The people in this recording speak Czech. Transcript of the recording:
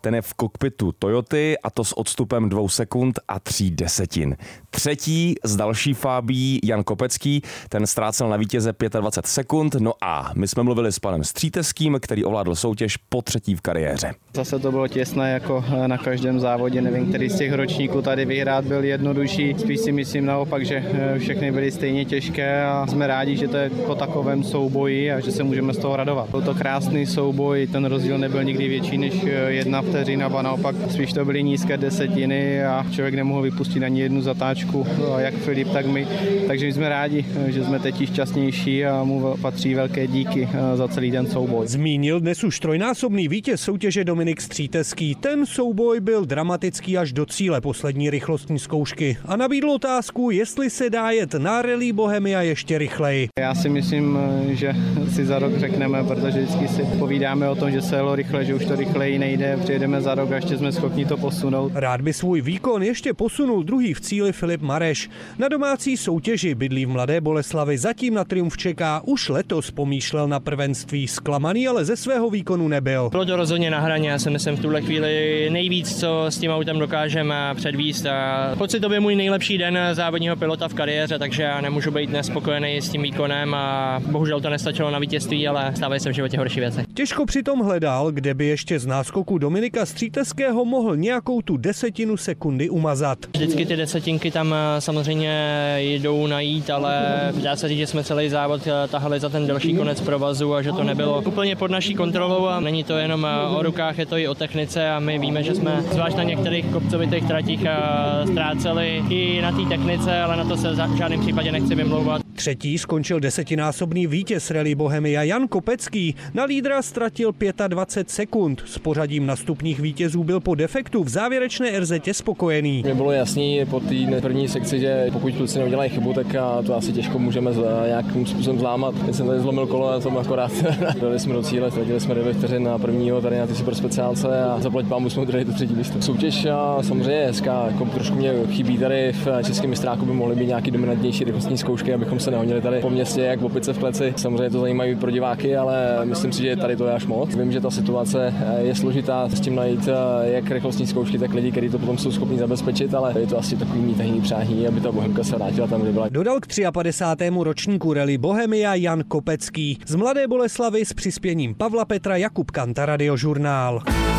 ten je v kokpitu Toyoty a to s odstupem 2 sekund a 3 desetin. Třetí z další fábí Jan Kopecký, ten ztrácel na vítěze 25 sekund, no a my jsme mluvili s panem Stříteským, který ovládl soutěž po třetí v kariéře. Zase to bylo těsné jako na každém závodě, nevím, který z těch ročníků tady vyhrát byl jednodušší, spíš si myslím naopak, že všechny byly stejně těžké a jsme rádi, že to je po takovém souboji a že se můžeme z toho radovat. Byl to krásný souboj, ten rozdíl nebyl nikdy větší než 1 vteřina, a naopak spíš to byly nízké desetiny a člověk nemohl vypustit ani jednu zatáčku, jak Filip, tak my. Takže my jsme rádi, že jsme teď šťastnější a mu patří velké díky za celý ten souboj. Zmínil dnes už trojnásobný vítěz soutěže Dominik Stříteský. Ten souboj byl dramatický až do cíle poslední rychlostní zkoušky a nabídl otázku, jestli se dá jet na Rallye Bohemia ještě rychleji. Já si myslím, že si za rok řekneme, protože vždycky si povídáme o tom, že se jelo rychle, že už to rychleji nejde, přijedeme za rok a ještě jsme schopni to posunout. Rád by svůj výkon ještě posunul druhý v cíli Filip Mareš. Na domácí soutěži bydlí v Mladé Boleslavi, zatím na triumf čeká, už letos pomýšlel na prvenství, zklamaný ale ze svého výkonu nebyl. Bylo to rozhodně na hraně, já si myslím v tuhle chvíli nejvíc, co s tím autem dokážeme předvíst. A pocitově můj nejlepší den závodního pilota v kariéře, takže já nemůžu být nespokojený s tím výkonem a bohužel to nestačilo na vítězství, ale stávají se v životě horší věci. Těžko přitom hledal, kde by ještě z náskoku Dominika Stříteského mohl nějakou tu desetinu sekundy umazat. Vždycky ty desetinky tam samozřejmě jdou najít, ale dá se říct, že jsme celý závod tahali za ten delší konec provazu a že to nebylo úplně pod naší kontrolou a není to jenom o rukách, je to i o technice a my víme, že jsme zvlášť na některých kopcovitých tratích ztráceli i na té technice, ale na to se v žádném případě nechci vymlouvat. Třetí skončil desetinásobný vítěz Rallye Bohemia Jan Kopecký. Na lídra ztratil 25 sekund. S pořadím nastupních vítězů byl po defektu v závěrečné RZtě spokojený. Mně bylo jasný po té první sekci, že pokud kluci neudělají chybu, tak to asi těžko můžeme nějakým způsobem zlámat. Já jsem tady zlomil kolo a jsem akorát dali jsme do cíle, ztratili jsme 9 vteřin na prvního tady na ty super speciálce a zaplať pámu jsme udrželi to třetí místo. Soutěž samozřejmě je hezká, jako trošku mě chybí tady v českém mistráku by mohly být nějaký dominantnější rychlostní zkoušky, abychom se nehonili tady po městě jak opice v kleci. Samozřejmě to zajímavé pro diváky, ale myslím si, že tady to je až moc. Vím, že ta situace je složitá s tím najít jak rychlostní zkoušky, tak lidi, kteří to potom jsou schopni zabezpečit, ale je to asi takový mít tahný přání, aby ta Bohemka se vrátila tam, kde byla. Dodal k 53. ročníku Rallye Bohemia Jan Kopecký. Z Mladé Boleslavy s přispěním Pavla Petra, Jakub Kanta, Radiožurnál.